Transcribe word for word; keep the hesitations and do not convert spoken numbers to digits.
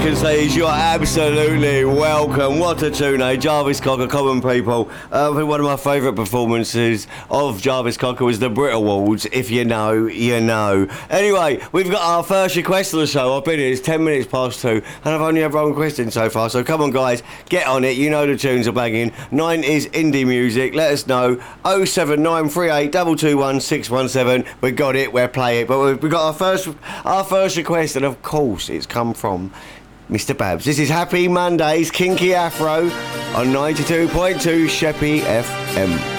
can say is you're absolutely welcome. What a tune, eh? Jarvis Cocker, Common People. Uh, I think one of my favourite performances of Jarvis Cocker was the Brit Awards. If you know, you know. Anyway, we've got our first request of the show. I've been here, it's ten minutes past two, and I've only had one question so far. So come on, guys, get on it. You know the tunes are banging. nineties indie music. Let us know. oh seven nine three eight two two one six one seven. We got it. We'll play it. But we've we've got our first, our first request, and of course, it's come from Mister Babs. This is Happy Mondays, Kinky Afro on ninety-two point two Sheppey F M.